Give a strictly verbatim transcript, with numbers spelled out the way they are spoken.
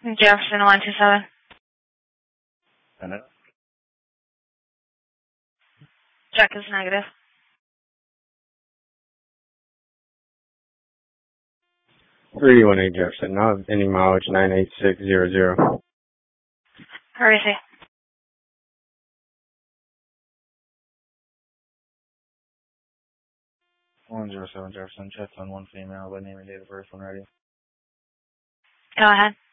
Jefferson one two seven. And it? Check is negative. three one eight Jefferson, not any mileage nine eight six zero zero. Where is he? one zero seven Jefferson, check on one female by name and date of birth when ready. Go ahead.